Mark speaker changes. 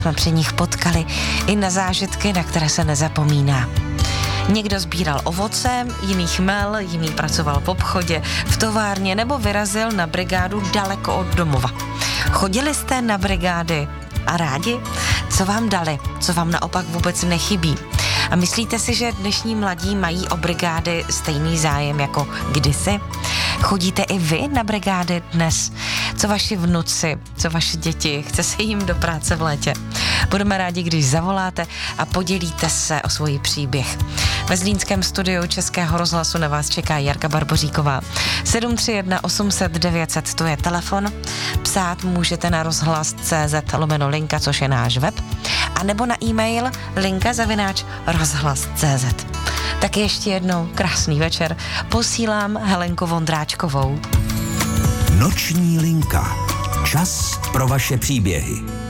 Speaker 1: jsme při nich potkali i na zážitky, na které se nezapomíná. Někdo sbíral ovoce, jiný chmel, jiný pracoval v obchodě, v továrně nebo vyrazil na brigádu daleko od domova. Chodili jste na brigády a rádi? Co vám dali? Co vám naopak vůbec nechybí? A myslíte si, že dnešní mladí mají o brigády stejný zájem jako kdysi? Chodíte i vy na brigády dnes? Co vaši vnuci, co vaše děti? Chce se jim do práce v létě? Budeme rádi, když zavoláte a podělíte se o svůj příběh. Ve zlínském studiu Českého rozhlasu na vás čeká Jarka Barboříková. 731 800 900, to je telefon. Psát můžete na rozhlas.cz/linka, což je náš web, a nebo na e-mail linka@rozhlas.cz. Tak ještě jednou krásný večer posílám Helenku Vondráčkovou.
Speaker 2: Noční linka. Čas pro vaše příběhy.